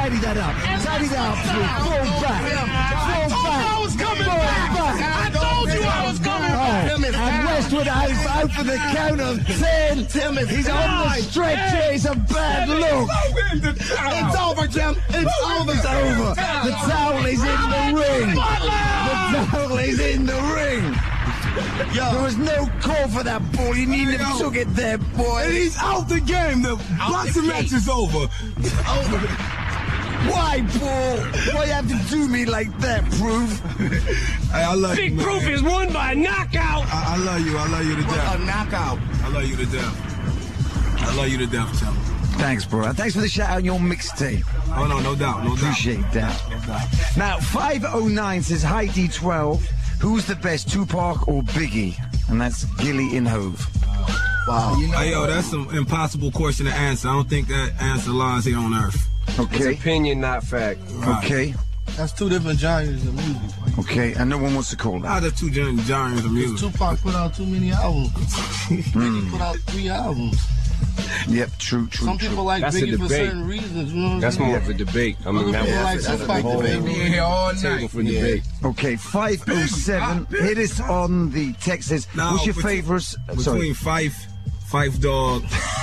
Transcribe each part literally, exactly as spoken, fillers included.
tidy that up. Tidy that up, Proof. Fall back. Fall back. I was coming back. I told you I was coming back. And Westwood out, out for the count of ten. He's on the stretcher. It's a bad look. It's over, Jim. It's over. It's over. The towel is in the ring. The towel is in the ring. Yo. There was no call for that ball. You needn't have took it there, boy. And he's out the game. The boxing match is over. It's over. Why, Paul? Why you have to do me like that, Proof? Hey, I love Big you, Proof man. is won by a knockout. I, I love you. I love you to death. A knockout. I love you to death. I love you to death, Tim. Thanks, bro. And thanks for the shout out on your mixtape. Oh, no, no doubt. No doubt. Appreciate that. No doubt. Now, five oh nine says, hi, D twelve. Who's the best, Tupac or Biggie? And that's Gilly in Hove. Wow. You know, hey, yo, that's an impossible question to answer. I don't think that answer lies here on Earth. Okay. It's opinion, not fact. Right. Okay. That's two different genres of music. Okay, and no one wants to call that. How the two gen- genres of music? Tupac put out too many albums. Biggie put out three albums. Yep, true, true, Some true. people like That's a Biggie for debate. certain reasons. You know what That's I'm more saying? of a debate. I mean, Other that people was like Tupac whole debate. here all table for debate. Okay, five oh seven. Hit us on the text. Says, Now, what's your between- favourite? Between Sorry. Fife, Fife Dog,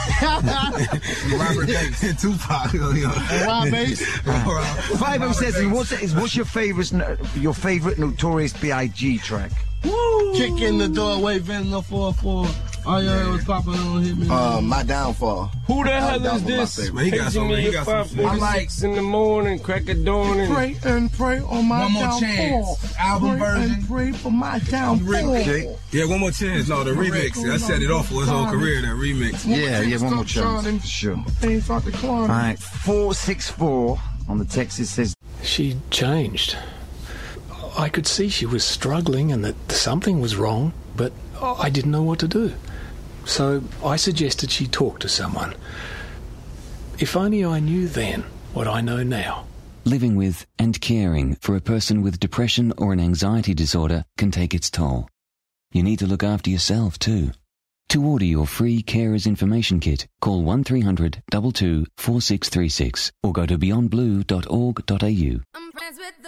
Robert Banks, and Tupac. And Rob Bass. five oh seven. What's is what's your favourite? Your favourite Notorious B I G track? Kick in the doorway, Vanilla four four. All you heard was popping on hit me. Uh, my downfall. Who the That- hell that is was my this? favorite. Man, he got some- Paging me he at got some five shit. forty-six in the morning, crack of dawn, and Pray and pray on my One more downfall. chance. Album pray version. And pray for my downfall. Okay. Yeah, one more chance. No, the remix. That set it off for his whole career, that remix. Yeah, yeah, one more Stop chance. shining. For sure. Things start declining. All right, four six four on the text. It says, She changed. I could see she was struggling and that something was wrong, but I didn't know what to do. So I suggested she talk to someone. If only I knew then what I know now. Living with and caring for a person with depression or an anxiety disorder can take its toll. You need to look after yourself too. To order your free Carers Information Kit, call one three hundred two two four six three six or go to beyond blue dot org dot a u.